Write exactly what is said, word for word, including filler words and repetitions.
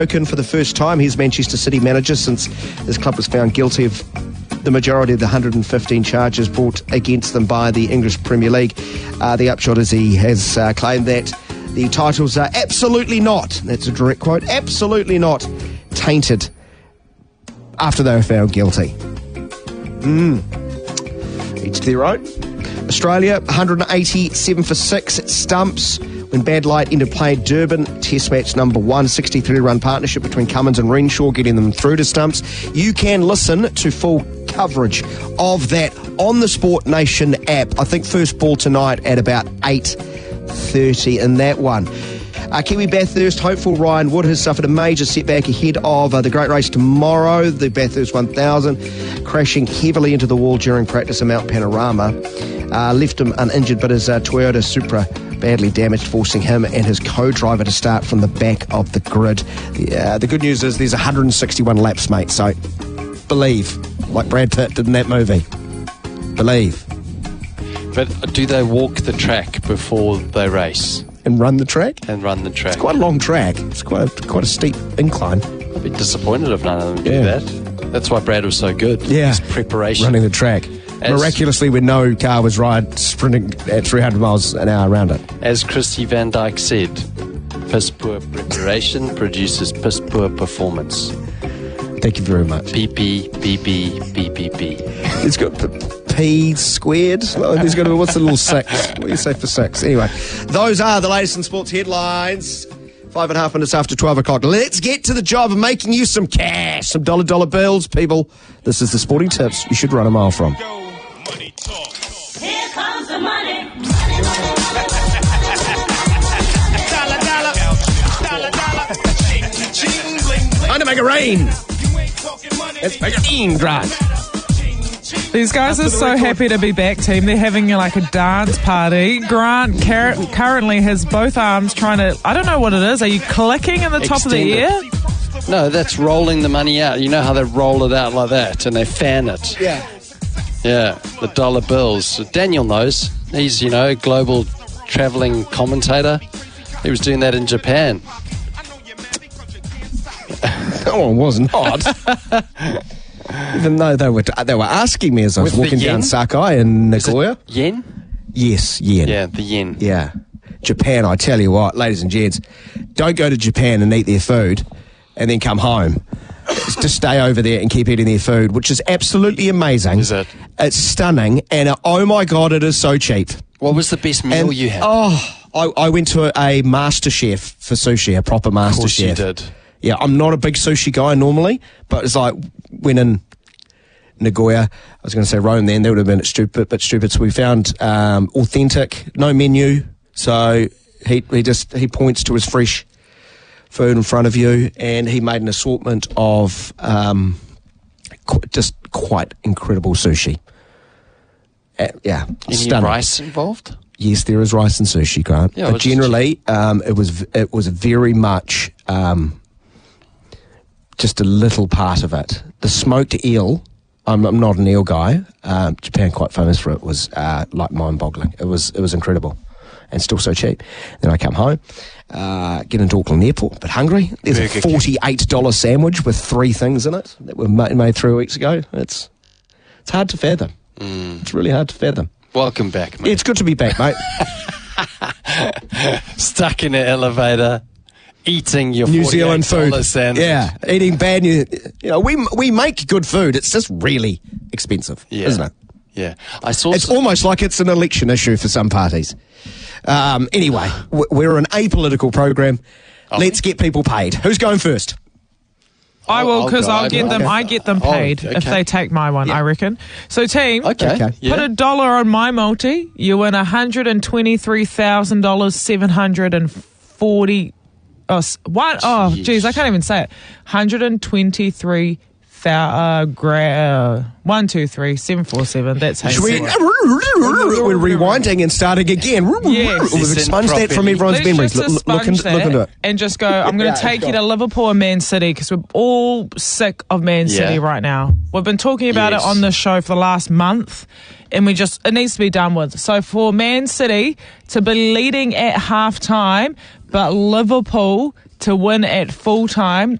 For the first time, he's Manchester City manager since his club was found guilty of the majority of the one hundred fifteen charges brought against them by the English Premier League. Uh, the upshot is he has uh, claimed that the titles are absolutely not, that's a direct quote, absolutely not tainted after they were found guilty. Mm. Each to their own. Australia, one hundred eighty-seven for six at stumps when Bad Light ended play at Durban. Test match number one, sixty-three run partnership between Cummins and Renshaw, getting them through to stumps. You can listen to full coverage of that on the Sport Nation app. I think first ball tonight at about eight thirty in that one. Uh, Kiwi Bathurst hopeful Ryan Wood has suffered a major setback ahead of uh, the great race tomorrow, the Bathurst one thousand, crashing heavily into the wall during practice at Mount Panorama. Uh, left him uninjured, but his uh, Toyota Supra badly damaged, forcing him and his co-driver to start from the back of the grid. The, uh, the good news is there's one hundred sixty-one laps, mate, so believe, like Brad Pitt did in that movie. Believe. But do they walk the track before they race? And run the track? And run the track. It's quite a long track. It's quite a, quite a steep incline. I'd be disappointed if none of them do Yeah. that. That's why Brad was so good. Yeah. His preparation. Running the track. As- Miraculously, when no car was right, sprinting at three hundred miles an hour around it. As Christy Van Dyke said, piss poor preparation produces piss poor performance. Thank you very much. P P, P P, P P P. It's got p- P squared. Well, there's got to, what's the little six? What do you say for six? Anyway, those are the latest in sports headlines. Five and a half minutes after twelve o'clock. Let's get to the job of making you some cash, some dollar dollar bills, people. This is the Sporting Tips you should run a mile from. Here comes the money. Dollar, dollar. Dollar, dollar. I'm to make it rain. Let's make it rain, Grant. These guys are so happy to be back, team. They're having like a dance party. Grant car- currently has both arms trying to, I don't know what it is. Are you clicking in the top of the ear? Extend it. No, that's rolling the money out. You know how they roll it out like that and they fan it. Yeah. Yeah, the dollar bills. So Daniel knows. He's, you know, global travelling commentator. He was doing that in Japan. No, it was not. Even though they were they were asking me as I was With the walking down yen? Sakai in Nagoya. Yen? Yes, yen. Yeah, the yen. Yeah. Japan, I tell you what, ladies and gents, don't go to Japan and eat their food and then come home. Just stay over there and keep eating their food, which is absolutely amazing. Is it? It's stunning, and uh, oh my God, it is so cheap. What was the best meal And, you had? Oh, I, I went to a master chef for sushi, a proper master of course chef. you did. Yeah, I'm not a big sushi guy normally, but it's like when in Nagoya, I was going to say Rome then, that would have been stupid, but stupid. So we found um, authentic, no menu. So he he just he points to his fresh food in front of you, and he made an assortment of um, qu- just quite incredible sushi. Uh, yeah, Any stunning. rice involved? Yes, there is rice and sushi, Grant. Yeah, but it's just- generally, um, it was it was very much um, just a little part of it. The smoked eel. I'm, I'm not an eel guy. Um, Japan, quite famous for it, was uh, like mind-boggling. It was it was incredible, and still so cheap. Then I come home, uh, get into Auckland Airport, but hungry. There's Burger a forty-eight dollars sandwich with three things in it that were ma- made three weeks ago. It's it's hard to fathom. Mm. It's really hard to fathom. Welcome back, mate. It's good to be back, mate. Stuck in an elevator, eating your New Zealand food. sandwich. Yeah, eating bad new. You know, we we make good food. It's just really expensive, Yeah. isn't it? Yeah. I saw It's some- almost like it's an election issue for some parties. Um, anyway, w- we're an apolitical program. Let's get people paid. Who's going first? I will, I'll because go. I'll get them. Okay. I get them Oh, paid if okay. they take my one. I reckon. So, team, Okay. Okay. Yeah. put a dollar on my multi. You win one hundred and twenty-three thousand dollars, seven hundred and forty. Oh, s- what? Oh, Jeez. geez, I can't even say it. One hundred and twenty-three thousand. Uh, gra- uh, one, two, three, seven, four, seven. That's how you Should we, say it. we're rewinding and starting again. Yes. We've expunged that from everyone's Let's memories. just Look, look, expunge into, look into that it. and just go, I'm going Yeah, to take go you to on. Liverpool and Man City because we're all sick of Man Yeah. City right now. We've been talking about Yes. it on the show for the last month and we just, it needs to be done with. So for Man City to be leading at half time, but Liverpool to win at full time